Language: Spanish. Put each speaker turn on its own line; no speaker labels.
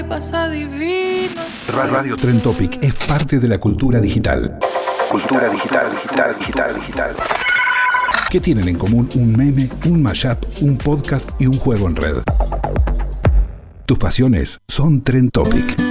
Pasa divino.
Radio Trend Topic es parte de la cultura digital.
Cultura digital.
¿Qué tienen en común un meme, un mashup, un podcast y un juego en red? Tus pasiones son Trend Topic.